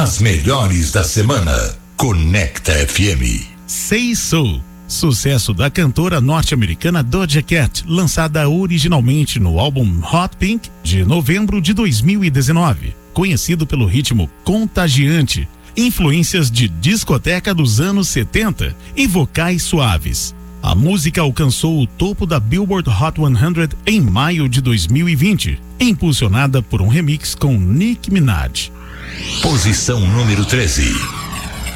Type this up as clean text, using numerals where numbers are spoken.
As melhores da semana. Conecta FM. Say So, sucesso da cantora norte-americana Doja Cat, lançada originalmente no álbum Hot Pink de novembro de 2019, conhecido pelo ritmo contagiante, influências de discoteca dos anos 70 e vocais suaves. A música alcançou o topo da Billboard Hot 100 em maio de 2020, impulsionada por um remix com Nicki Minaj. Posição número 13.